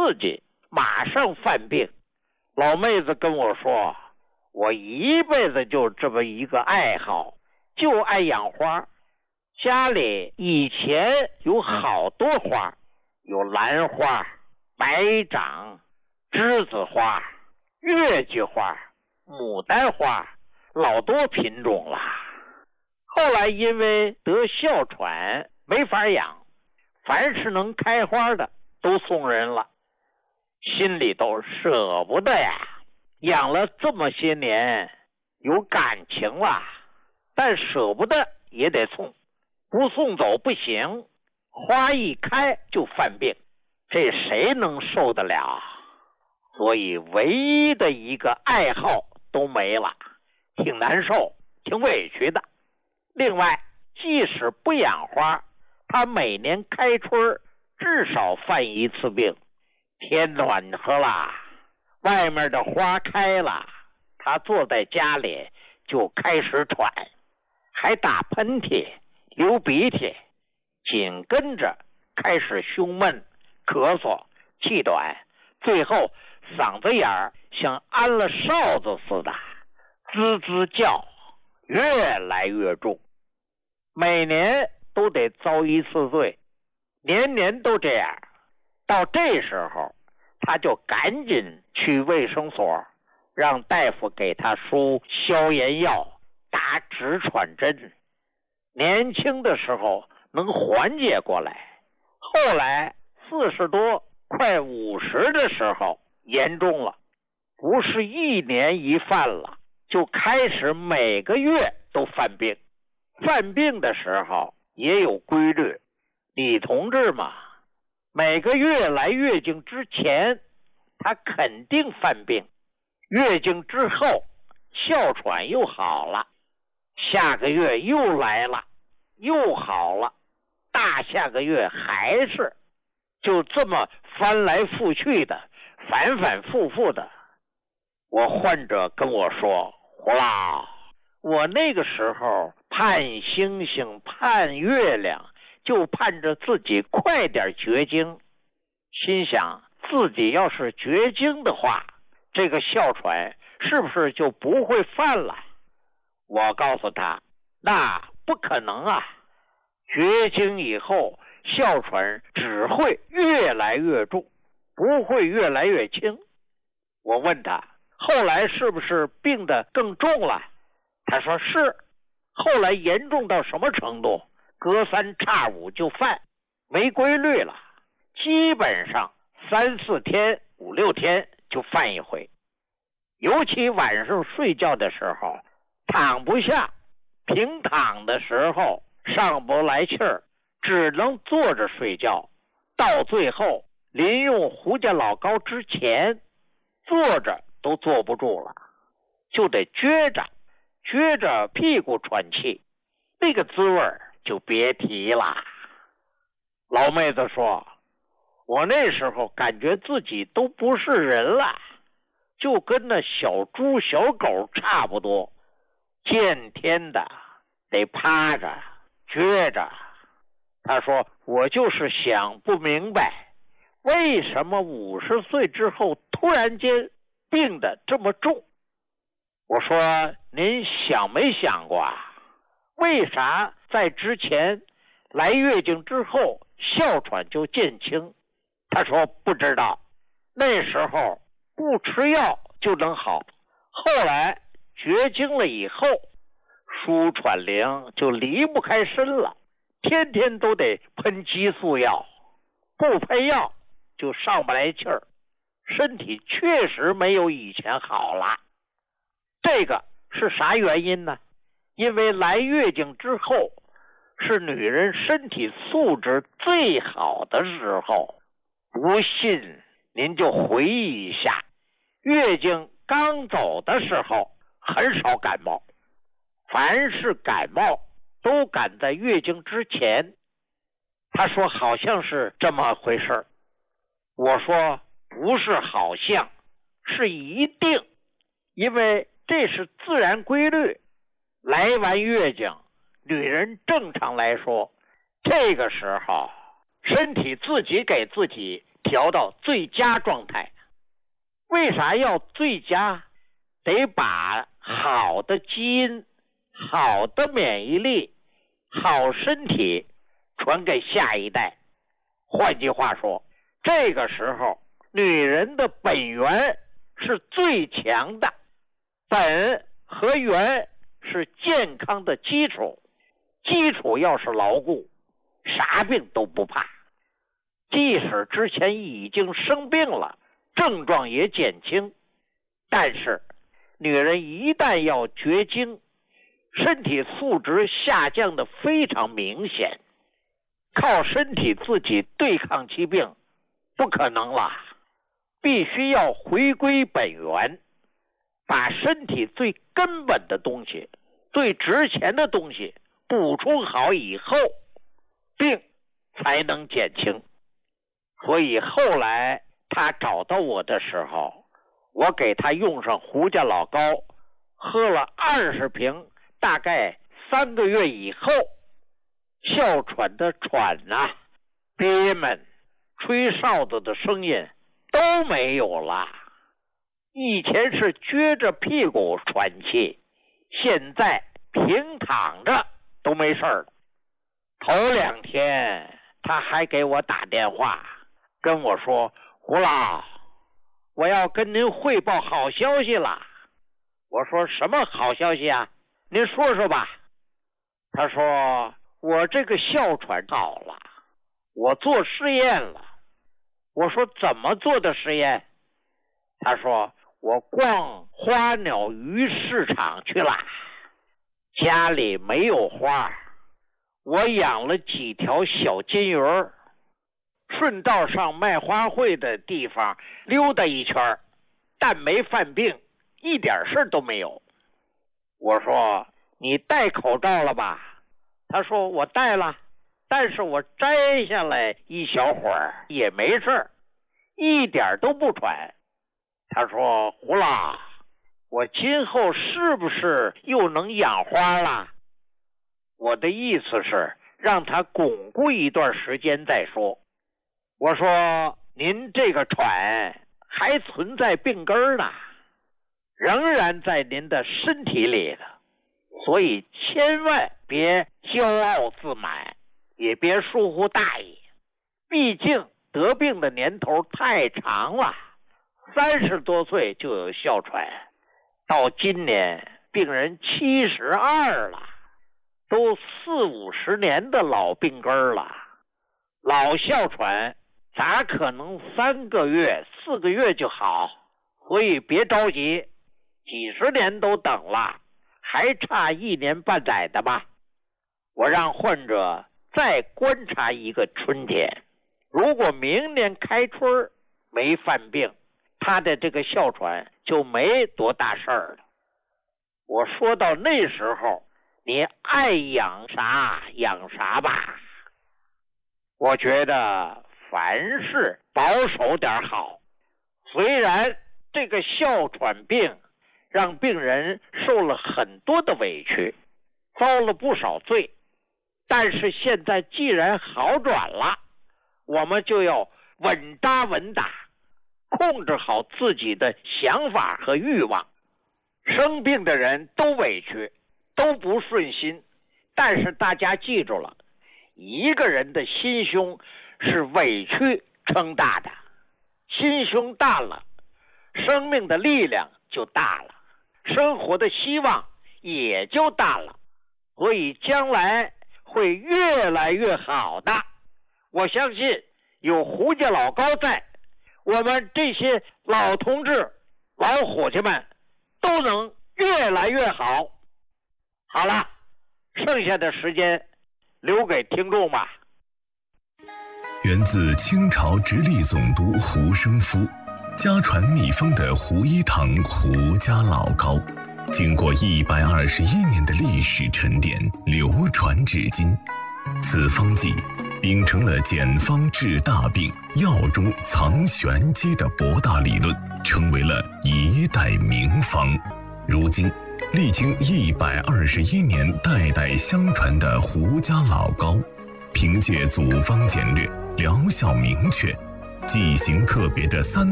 刺激，马上犯病。老妹子跟我说，我一辈子就这么一个爱好，就爱养花。家里以前有好多花，有兰花、白掌、栀子花、月季花、牡丹花，老多品种了。后来因为得哮喘没法养，凡是能开花的都送人了，心里都舍不得呀。养了这么些年，有感情了，但舍不得也得送，不送走不行。花一开就犯病，这谁能受得了？所以唯一的一个爱好都没了，挺难受，挺委屈的。另外，即使不养花，他每年开春至少犯一次病。天暖和了，外面的花开了，他坐在家里就开始喘，还打喷嚏、流鼻涕，紧跟着开始胸闷、咳嗽、气短，最后嗓子眼儿像安了哨子似的，吱吱叫，越来越重。每年都得遭一次罪，年年都这样。到这时候，他就赶紧去卫生所，让大夫给他输消炎药，打止喘针。年轻的时候能缓解过来，后来40多快50的时候严重了，不是一年一犯了，就开始每个月都犯病。犯病的时候也有规律，女同志嘛，每个月来月经之前她肯定犯病，月经之后哮喘又好了，下个月又来了又好了，大下个月还是，就这么翻来覆去的，反反复复的。我患者跟我说，胡老，我那个时候盼星星盼月亮，就盼着自己快点绝经，心想自己要是绝经的话，这个哮喘是不是就不会犯了？我告诉他，那不可能啊，绝经以后哮喘只会越来越重，不会越来越轻。我问他，后来是不是病得更重了？他说是。后来严重到什么程度？隔3差5就犯，没规律了，基本上3、4天、5、6天就犯一回。尤其晚上睡觉的时候，躺不下，平躺的时候上不来气儿，只能坐着睡觉。到最后临用胡家老膏之前，坐着都坐不住了，就得撅着屁股喘气，那个滋味就别提了。老妹子说，我那时候感觉自己都不是人了，就跟那小猪小狗差不多，见天的得趴着撅着。他说，我就是想不明白，为什么50岁之后突然间病得这么重。我说，您想没想过啊，为啥在之前来月经之后哮喘就减轻？他说不知道，那时候不吃药就能好，后来绝经了以后，舒喘灵就离不开身了，天天都得喷激素药，不喷药就上不来气儿，身体确实没有以前好了。这个是啥原因呢？因为来月经之后是女人身体素质最好的时候。不信您就回忆一下，月经刚走的时候很少感冒，凡是感冒都赶在月经之前。他说好像是这么回事。我说不是好像，是一定，因为这是自然规律。来完月经，女人正常来说，这个时候身体自己给自己调到最佳状态。为啥要最佳？得把好的基因、好的免疫力、好身体传给下一代。换句话说，这个时候女人的本源是最强的，本和源是健康的基础，基础要是牢固，啥病都不怕。即使之前已经生病了，症状也减轻，但是女人一旦要绝经，身体素质下降的非常明显，靠身体自己对抗疾病不可能了，必须要回归本源，把身体最根本的东西、最值钱的东西补充好以后，病才能减轻。所以后来他找到我的时候，我给他用上胡家老膏，喝了20瓶，大概3个月以后，哮喘的喘啊、憋闷、吹哨子的声音都没有了。以前是撅着屁股喘气，现在平躺着都没事了。头2天他还给我打电话跟我说，胡老，我要跟您汇报好消息了。我说什么好消息啊？您说说吧。他说我这个哮喘好了，我做实验了。我说怎么做的实验？他说我逛花鸟鱼市场去了，家里没有花，我养了几条小金鱼儿，顺道上卖花卉的地方溜达一圈，但没犯病，一点事都没有。我说你戴口罩了吧？他说我戴了，但是我摘下来一小会儿也没事，一点都不喘。他说胡老，我今后是不是又能养花了？我的意思是让他巩固一段时间再说。我说您这个喘还存在病根呢，仍然在您的身体里了，所以千万别骄傲自满，也别疏忽大意。毕竟得病的年头太长了，30多岁就有哮喘，到今年病人72了，都40-50年的老病根了。老哮喘咋可能3个月、4个月就好？所以别着急，几十年都等了，还差1年半载的吧。我让患者再观察1个春天，如果明年开春没犯病，他的这个哮喘就没多大事儿了。我说到那时候，你爱养啥养啥吧。我觉得凡事保守点好。虽然这个哮喘病让病人受了很多的委屈，遭了不少罪，但是现在既然好转了，我们就要稳扎稳打，控制好自己的想法和欲望。生病的人都委屈，都不顺心，但是大家记住了，一个人的心胸是委屈撑大的，心胸大了，生命的力量就大了，生活的希望也就大了，所以将来会越来越好的。我相信有胡家老高在，我们这些老同志、老伙计们都能越来越好。好了，剩下的时间留给听众吧。 源自清朝直隶总督胡生夫，家传秘方的胡一堂胡家老膏，经过121年的历史沉淀，流传至今。此方剂秉承了简方治大病、药中藏玄机的博大理论，成为了一代名方。如今历经121年代代相传的胡家老膏，凭借组方简略、疗效明确， 剂型特别的3